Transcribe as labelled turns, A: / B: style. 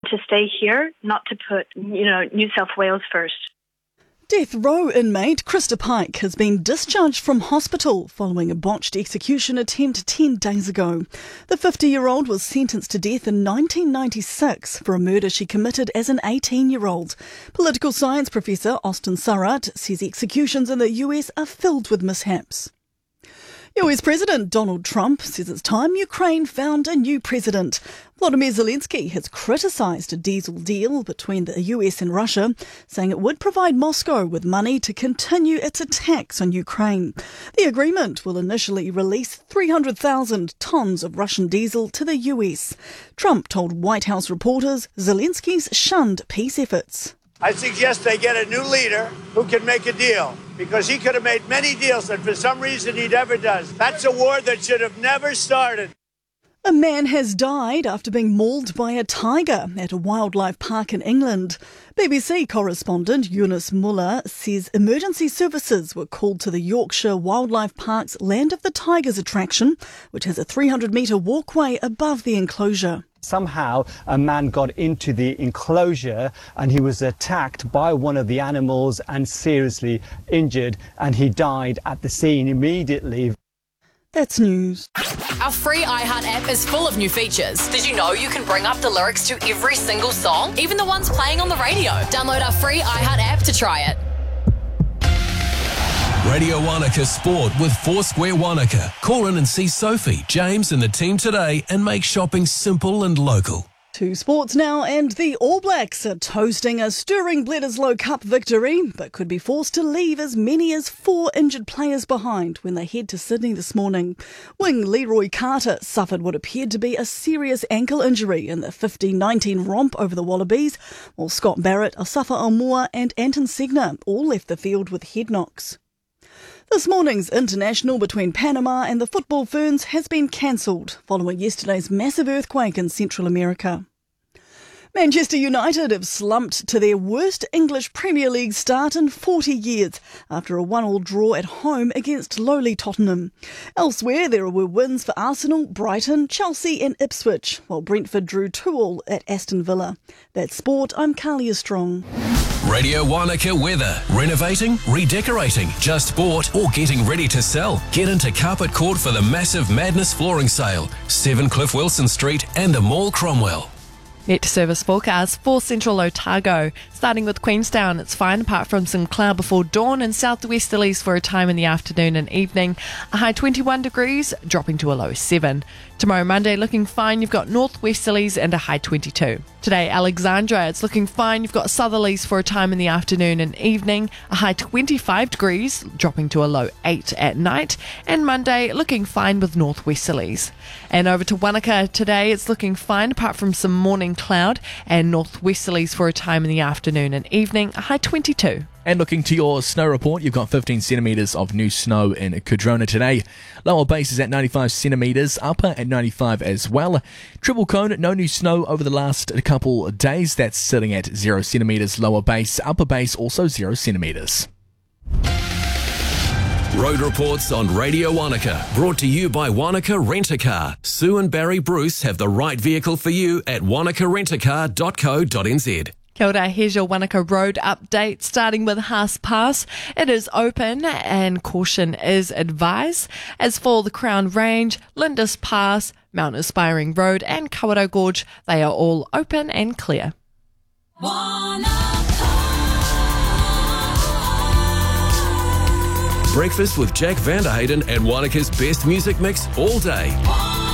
A: to stay here, not to put, New South Wales first.
B: Death row inmate Krista Pike has been discharged from hospital following a botched execution attempt 10 days ago. The 50-year-old was sentenced to death in 1996 for a murder she committed as an 18-year-old. Political science professor Austin Surratt says executions in the US are filled with mishaps. US President Donald Trump says it's time Ukraine found a new president. Volodymyr Zelensky has criticised a diesel deal between the US and Russia, saying it would provide Moscow with money to continue its attacks on Ukraine. The agreement will initially release 300,000 tonnes of Russian diesel to the US. Trump told White House reporters Zelensky's shunned peace efforts.
C: I suggest they get a new leader who can make a deal, because he could have made many deals and for some reason he never does. That's a war that should have never started.
B: A man has died after being mauled by a tiger at a wildlife park in England. BBC correspondent Eunice Muller says emergency services were called to the Yorkshire Wildlife Park's Land of the Tigers attraction, which has a 300-metre walkway above the enclosure.
D: Somehow a man got into the enclosure and he was attacked by one of the animals and seriously injured, and he died at the scene immediately.
B: That's news.
E: Our free iHeart app is full of new features. Did you know you can bring up the lyrics to every single song, even the ones playing on the radio? Download our free iHeart app to try it.
F: Radio Wanaka Sport with Foursquare Wanaka. Call in and see Sophie, James and the team today and make shopping simple and local.
B: To sports now, and the All Blacks are toasting a stirring Bledisloe Cup victory, but could be forced to leave as many as 4 injured players behind when they head to Sydney this morning. Wing Leroy Carter suffered what appeared to be a serious ankle injury in the 15-19 romp over the Wallabies, while Scott Barrett, Asafa Almoa and Anton Segner all left the field with head knocks. This morning's international between Panama and the Football Ferns has been cancelled following yesterday's massive earthquake in Central America. Manchester United have slumped to their worst English Premier League start in 40 years after a 1-1 draw at home against lowly Tottenham. Elsewhere, there were wins for Arsenal, Brighton, Chelsea and Ipswich, while Brentford drew 2-2 at Aston Villa. That's sport. I'm Carlia Strong.
F: Radio Wanaka weather. Renovating, redecorating, just bought or getting ready to sell. Get into Carpet Court for the massive Madness flooring sale. 7 Cliff Wilson Street and the Mall Cromwell.
G: Met service forecast for Central Otago. Starting with Queenstown, it's fine apart from some cloud before dawn and southwesterlies for a time in the afternoon and evening. A high 21 degrees, dropping to a low 7. Tomorrow Monday looking fine, you've got northwesterlies and a high 22. Today Alexandra, it's looking fine, you've got southerlies for a time in the afternoon and evening. A high 25 degrees, dropping to a low 8 at night. And Monday looking fine with northwesterlies. And over to Wanaka today, it's looking fine apart from some morning cloud and northwesterlies for a time in the afternoon and evening. A high 22.
H: And looking to your snow report, you've got 15 centimetres of new snow in Cardrona today. Lower base is at 95 centimetres, upper at 95 as well. Triple Cone, no new snow over the last couple of days. That's sitting at 0 centimetres lower base, upper base also 0 centimetres.
F: Road reports on Radio Wanaka, brought to you by Wanaka Rent-A-Car. Sue and Barry Bruce have the right vehicle for you at wanakarentacar.co.nz.
G: Kia ora, here's your Wanaka Road update, starting with Haas Pass. It is open and caution is advised. As for the Crown Range, Lindis Pass, Mount Aspiring Road and Kawarau Gorge, they are all open and clear.
F: Breakfast with Jack Vanderhayden and Wanaka's best music mix all day.